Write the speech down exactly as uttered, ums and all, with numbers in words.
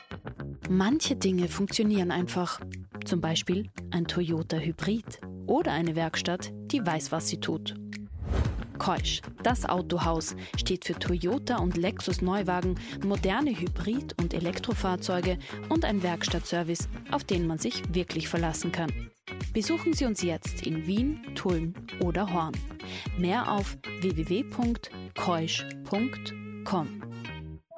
Manche Dinge funktionieren einfach. Zum Beispiel ein Toyota Hybrid oder eine Werkstatt, die weiß, was sie tut. Keusch, das Autohaus, steht für Toyota und Lexus Neuwagen, moderne Hybrid- und Elektrofahrzeuge und ein Werkstattservice, auf den man sich wirklich verlassen kann. Besuchen Sie uns jetzt in Wien, Tulln oder Horn. Mehr auf w w w punkt keusch punkt com.